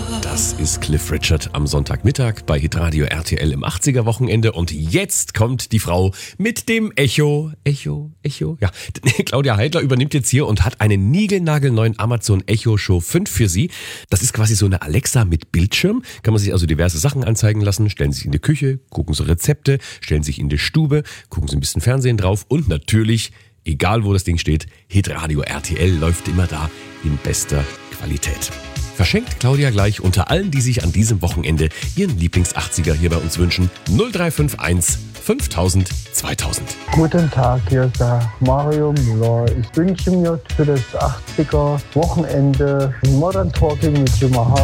Das ist Cliff Richard am Sonntagmittag bei Hitradio RTL im 80er-Wochenende. Und jetzt kommt die Frau mit dem Echo. Echo. Ja, Claudia Heidler übernimmt jetzt hier und hat einen niegelnagelneuen Amazon Echo Show 5 für Sie. Das ist quasi so eine Alexa mit Bildschirm. Kann man sich also diverse Sachen anzeigen lassen. Stellen Sie sich in die Küche, gucken Sie Rezepte, stellen sich in die Stube, gucken Sie ein bisschen Fernsehen drauf. Und natürlich, egal wo das Ding steht, Hitradio RTL läuft immer da in bester Qualität. Verschenkt Claudia gleich unter allen, die sich an diesem Wochenende ihren Lieblings-80er hier bei uns wünschen. 0351 5000 2000. Guten Tag, hier ist der Mario Müller. Ich wünsche mir für das 80er Wochenende Modern Talking mit Jim Maha